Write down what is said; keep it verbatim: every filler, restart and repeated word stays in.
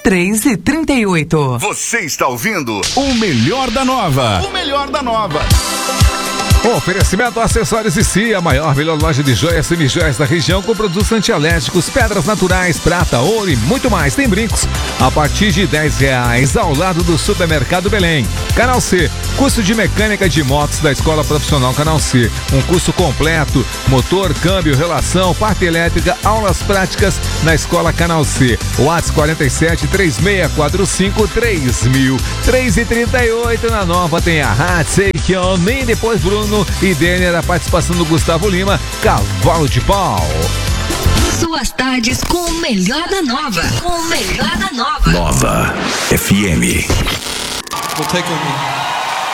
três e trinta e oito. Você está ouvindo o melhor da nova. O melhor da nova. Oferecimento Acessórios e C I, a maior, melhor loja de joias, semijoias da região, com produtos antialérgicos, pedras naturais, prata, ouro e muito mais. Tem brincos a partir de dez reais, ao lado do Supermercado Belém. Canal C, curso de mecânica de motos da Escola Profissional Canal C. Um curso completo, motor, câmbio, relação, parte elétrica, aulas práticas na Escola Canal C. WhatsApp quarenta e sete, três seis quatro cinco, três mil. três e trinta e oito, na nova tem a Hatsei Kion, nem depois Bruno e Denner, a participação do Gustavo Lima, Cavalo de Pau. Suas tardes com o melhor da nova. Com o melhor da nova. Nova F M. We'll take on me.